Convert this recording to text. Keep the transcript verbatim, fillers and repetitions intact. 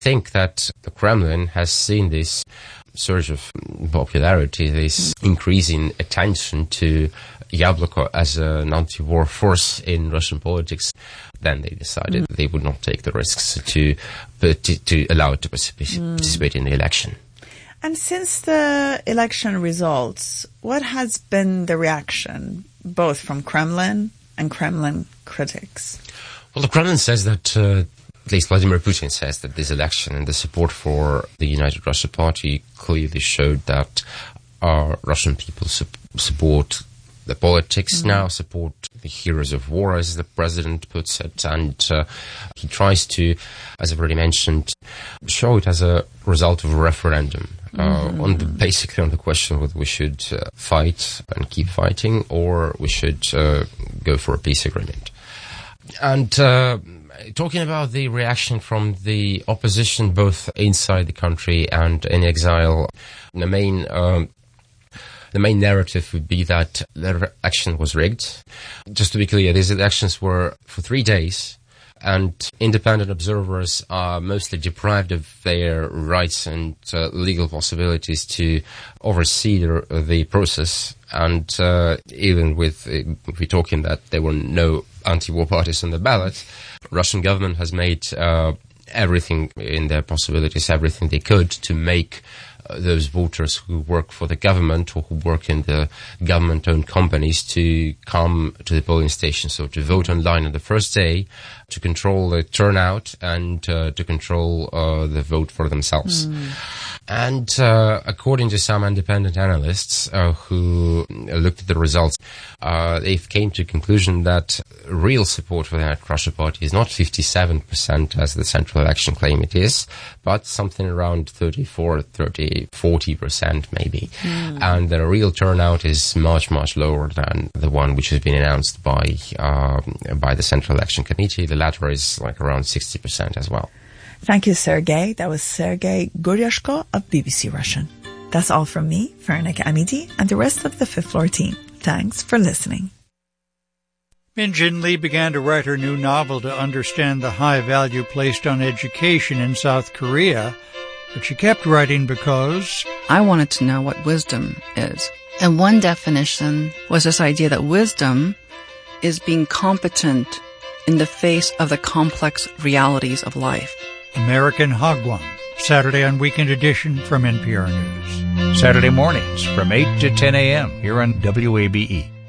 think that the Kremlin has seen this surge of popularity, this increasing attention to Yabloko as an anti-war force in Russian politics. Then they decided mm. they would not take the risks to to, to allow it to participate, mm. participate in the election. And since the election results, what has been the reaction, both from Kremlin and Kremlin critics? Well, the Kremlin says that, uh, at least Vladimir Putin says that this election and the support for the United Russia Party clearly showed that uh, Russian people su- support the politics mm-hmm. now, support the heroes of war, as the president puts it, and uh, he tries to, as I've already mentioned, show it as a result of a referendum. Uh, mm-hmm. on the, basically on the question whether we should uh, fight and keep fighting or we should uh, go for a peace agreement. And uh, talking about the reaction from the opposition, both inside the country and in exile, the main um, the main narrative would be that the election was rigged. Just to be clear, these elections were for three days. And independent observers are mostly deprived of their rights and uh, legal possibilities to oversee the, the process. And uh, even with, uh, if we're talking that there were no anti-war parties on the ballot, Russian government has made uh, everything in their possibilities, everything they could to make uh, those voters who work for the government or who work in the government-owned companies to come to the polling stations, so to vote online on the first day, to control the turnout and uh, to control uh, the vote for themselves. Mm. And uh, according to some independent analysts uh, who looked at the results, uh, they came to the conclusion that real support for the United Russia Party is not fifty-seven percent as the Central Election claim it is, but something around thirty-four, thirty, forty percent maybe. Mm. And the real turnout is much, much lower than the one which has been announced by uh, by the Central Election Committee. The latter is like around sixty percent as well. Thank you, Sergei. That was Sergei Guryashko of B B C Russian. That's all from me, Veronica Amidi, and the rest of the Fifth Floor team. Thanks for listening. Min Jin Lee began to write her new novel to understand the high value placed on education in South Korea, but she kept writing because I wanted to know what wisdom is. And one definition was this idea that wisdom is being competent in the face of the complex realities of life. American Hagwon, Saturday on Weekend Edition from N P R News. Saturday mornings from eight to ten a.m. here on W A B E.